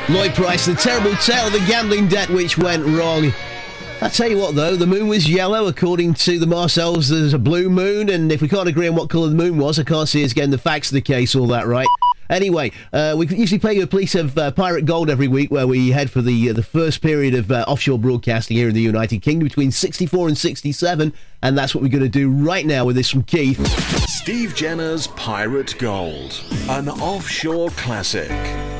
Lloyd Price, the terrible tale of the gambling debt which went wrong. I tell you what, though, the moon was yellow. According to the Marcells, there's a blue moon, and if we can't agree on what colour the moon was, I can't see us getting the facts of the case all that right. Anyway, we usually play you a piece of Pirate Gold every week, where we head for the first period of offshore broadcasting here in the United Kingdom between 64 and 67, and that's what we're going to do right now with this from Keith. Steve Jenner's Pirate Gold, an offshore classic.